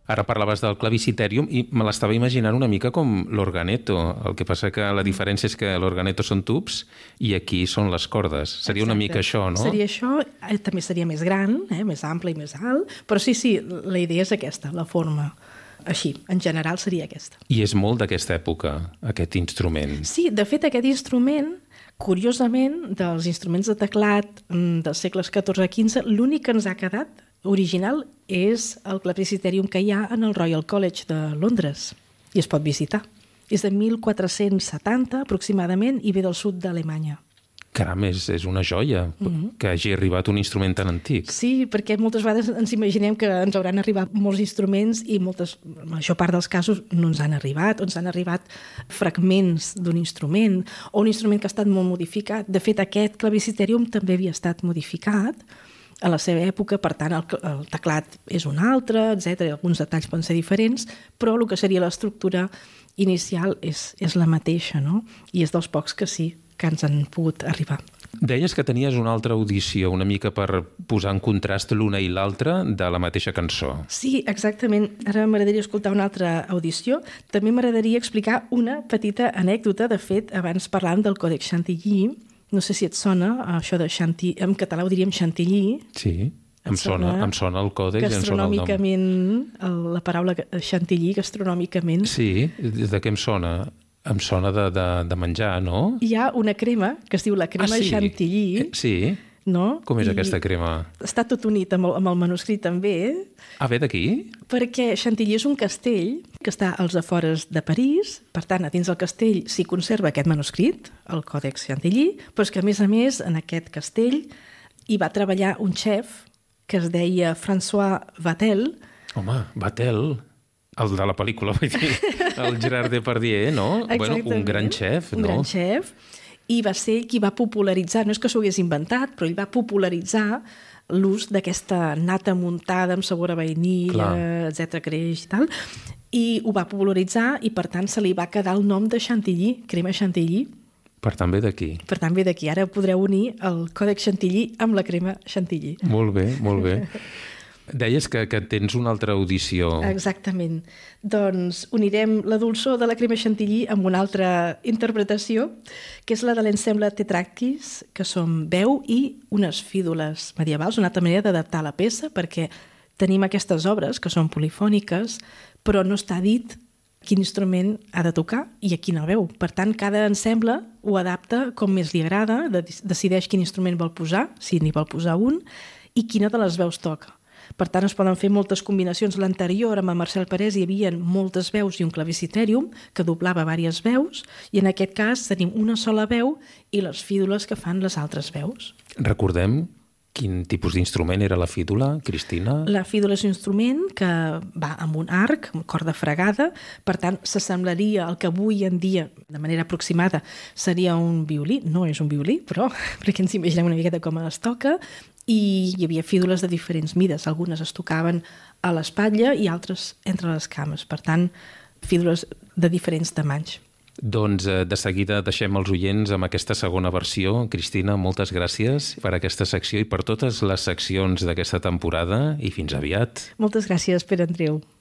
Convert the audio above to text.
Ara parlaves del clavicitèrium i me l'estava imaginant una mica com l'organeto. El que passa que la diferència és que l'organeto són tubs i aquí són les cordes. Seria una mica això, no? Seria això, també seria més gran, més ample i més alt, però sí, la idea és aquesta, la forma. Així, en general seria aquesta. I és molt d'aquesta època, aquest instrument. Sí, de fet, aquest instrument, curiosament, dels instruments de teclat dels segles XIV-XV, l'únic que ens ha quedat original és el clavicitèrium que hi ha en el Royal College de Londres i es pot visitar. És de 1470 aproximadament i ve del sud d'Alemanya. Caram, és una joia que hagi arribat un instrument tan antic. Sí, perquè moltes vegades ens imaginem que ens hauran arribat molts instruments i la major part dels casos no ens han arribat, o ens han arribat fragments d'un instrument o un instrument que ha estat molt modificat. De fet, aquest clavicitèrium també havia estat modificat a la seva època, per tant, el teclat és un altre, etc. Alguns detalls poden ser diferents, però el que seria l'estructura inicial és la mateixa, no? I és dels pocs que sí, que ens han pogut arribar. Deies que tenies una altra audició, una mica per posar en contrast l'una i l'altra de la mateixa cançó. Sí, exactament. Ara m'agradaria escoltar una altra audició. També m'agradaria explicar una petita anècdota. De fet, abans parlàvem del Còdex Chantilly. No sé si et sona això de Chantilly. En català ho diríem Chantilly. Sí, em sona el còdex i em sona el nom. Gastronòmicament, la paraula Chantilly, gastronòmicament. Sí, de què em sona? Em sona de menjar, no? Hi ha una crema que es diu la crema Chantilly. Sí. No? Com és aquesta crema? Està tot unit amb el manuscrit també. Ve d'aquí? Perquè Chantilly és un castell que està als afores de París, per tant, a dins del castell s'hi conserva aquest manuscrit, el Còdex Chantilly, però és que, a més, en aquest castell hi va treballar un xef que es deia François Vatel. Home, Vatel, el de la pel·lícula, vull dir, el Gerard Depardieu, no? Exactament. Bueno, un gran xef, no? Un gran xef. I va ser qui va popularitzar, no és que s'ho hagués inventat, però ell va popularitzar l'ús d'aquesta nata muntada amb sabor a vainilla, etc, creix i tal, i ho va popularitzar i per tant se li va quedar el nom de Chantilly, crema Chantilly. Per tant ve d'aquí. Per tant ve d'aquí. Ara podreu unir el Còdex Chantilly amb la crema Chantilly. Molt bé, molt bé. Deies que tens una altra audició. Exactament. Doncs unirem la dolçor de la crema Chantilly amb una altra interpretació, que és la de l'ensemble Tetractis, que són veu i unes fídules medievals, una altra manera d'adaptar la peça, perquè tenim aquestes obres que són polifòniques, però no està dit quin instrument ha de tocar i a quina veu. Per tant, cada ensemble ho adapta com més li agrada, decideix quin instrument vol posar, si n'hi vol posar un, i quina de les veus toca. Per tant, es poden fer moltes combinacions. L'anterior, amb el Marcel Parés, hi havia moltes veus i un clavicitèrium que doblava diverses veus, i en aquest cas tenim una sola veu i les fídules que fan les altres veus. Recordem quin tipus d'instrument era la fídula, Cristina? La fídula és un instrument que va amb un arc, amb corda fregada, per tant, s'assemblaria al que avui en dia, de manera aproximada, seria un violí. No és un violí, però perquè ens imaginem una miqueta com es toca, i hi havia fídules de diferents mides. Algunes es tocaven a l'espatlla i altres entre les cames. Per tant, fídules de diferents tamanys. Doncs de seguida deixem els oients amb aquesta segona versió. Cristina, moltes gràcies per aquesta secció i per totes les seccions d'aquesta temporada i fins aviat. Moltes gràcies, Pere Andreu.